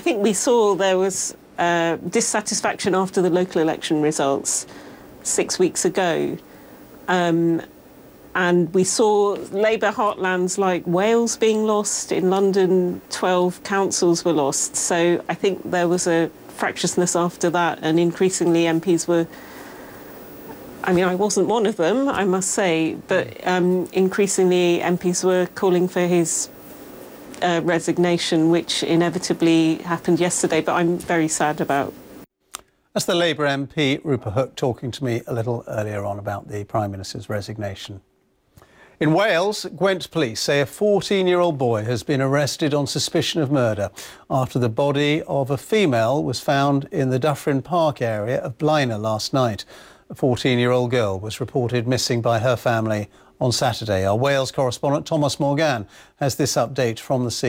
think we saw there was dissatisfaction after the local election results 6 weeks ago. And we saw Labour heartlands like Wales being lost. In London, 12 councils were lost. So I think there was a fractiousness after that, and increasingly MPs were... I mean, I wasn't one of them, I must say, but increasingly MPs were calling for his resignation, which inevitably happened yesterday, but I'm very sad about. That's the Labour MP, Rupert Hook, talking to me a little earlier on about the Prime Minister's resignation. In Wales, Gwent police say a 14-year-old boy has been arrested on suspicion of murder after the body of a female was found in the Dyffryn Park area of Blaenau last night. A 14-year-old girl was reported missing by her family on Saturday. Our Wales correspondent Thomas Morgan has this update from the scene.